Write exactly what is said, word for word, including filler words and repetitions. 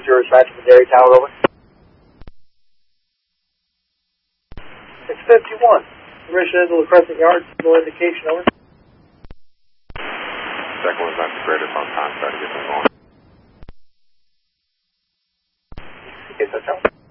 Zero side from the dairy tower, over. six fifty-one. Permission into the Crescent Yard, no indication, over. Second one's not greater from time, try to get them going. Okay, touch out.